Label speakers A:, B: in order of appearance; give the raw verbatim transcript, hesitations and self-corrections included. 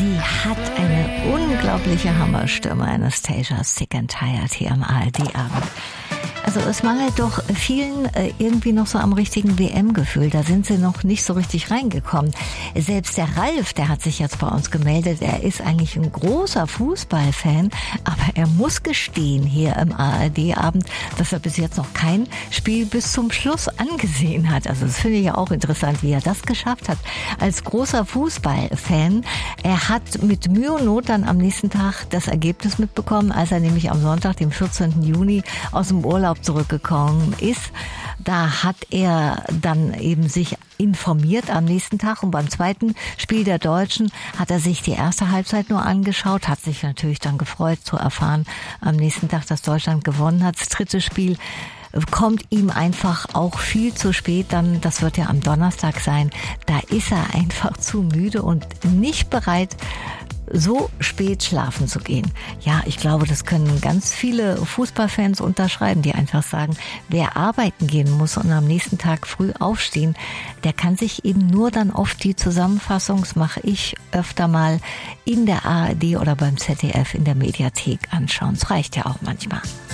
A: Sie hat eine unglaubliche Hammerstimme, Anastasia, Sick and Tired hier am A R D-Abend. Also es mangelt doch vielen äh, irgendwie noch so am richtigen W M-Gefühl. Da sind sie noch nicht so richtig reingekommen. Selbst der Ralf, der hat sich jetzt bei uns gemeldet. Er ist eigentlich ein großer Fußballfan, aber er muss gestehen hier im A R D-Abend, dass er bis jetzt noch kein Spiel bis zum Schluss angesehen hat. Also das finde ich ja auch interessant, wie er das geschafft hat. Als großer Fußballfan, er hat mit Mühe und Not dann am nächsten Tag das Ergebnis mitbekommen, als er nämlich am Sonntag, dem vierzehnten Juni, aus dem Urlaub zurückgekommen ist. Da hat er dann eben sich informiert am nächsten Tag und beim zweiten Spiel der Deutschen hat er sich die erste Halbzeit nur angeschaut, hat sich natürlich dann gefreut zu erfahren am nächsten Tag, dass Deutschland gewonnen hat. Das dritte Spiel kommt ihm einfach auch viel zu spät, dann, das wird ja am Donnerstag sein, da ist er einfach zu müde und nicht bereit, so spät schlafen zu gehen. Ja, ich glaube, das können ganz viele Fußballfans unterschreiben, die einfach sagen, wer arbeiten gehen muss und am nächsten Tag früh aufstehen, der kann sich eben nur dann oft die Zusammenfassung, das mache ich öfter mal, in der A R D oder beim Z D F in der Mediathek anschauen. Das reicht ja auch manchmal.